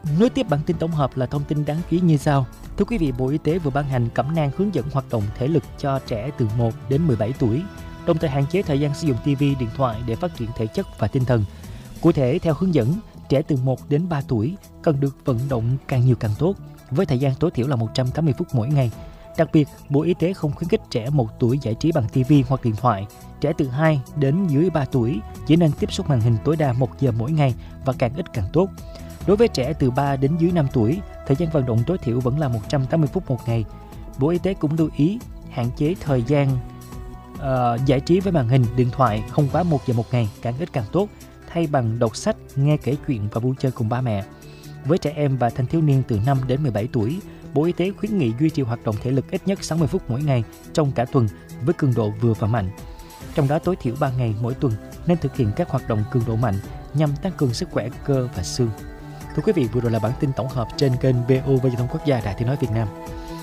Nối tiếp bản tin tổng hợp là thông tin đáng chú ý như sau. Thưa quý vị, Bộ Y tế vừa ban hành cẩm nang hướng dẫn hoạt động thể lực cho trẻ từ 1 đến 17 tuổi, đồng thời hạn chế thời gian sử dụng TV, điện thoại để phát triển thể chất và tinh thần. Cụ thể, theo hướng dẫn, trẻ từ 1 đến 3 tuổi cần được vận động càng nhiều càng tốt, với thời gian tối thiểu là 180 phút mỗi ngày. Đặc biệt, Bộ Y tế không khuyến khích trẻ 1 tuổi giải trí bằng TV hoặc điện thoại. Trẻ từ 2 đến dưới 3 tuổi chỉ nên tiếp xúc màn hình tối đa 1 giờ mỗi ngày và càng ít càng tốt. Đối với trẻ từ 3 đến dưới 5 tuổi, thời gian vận động tối thiểu vẫn là 180 phút một ngày. Bộ Y tế cũng lưu ý hạn chế thời gian giải trí với màn hình, điện thoại không quá 1 giờ một ngày, càng ít càng tốt, thay bằng đọc sách, nghe kể chuyện và vui chơi cùng ba mẹ. Với trẻ em và thanh thiếu niên từ 5 đến 17 tuổi, Bộ Y tế khuyến nghị duy trì hoạt động thể lực ít nhất 60 phút mỗi ngày trong cả tuần với cường độ vừa và mạnh. Trong đó tối thiểu 3 ngày mỗi tuần nên thực hiện các hoạt động cường độ mạnh nhằm tăng cường sức khỏe cơ và xương. Thưa quý vị, vừa rồi là bản tin tổng hợp trên kênh VOV Giao thông Quốc gia Đài Tiếng nói Việt Nam.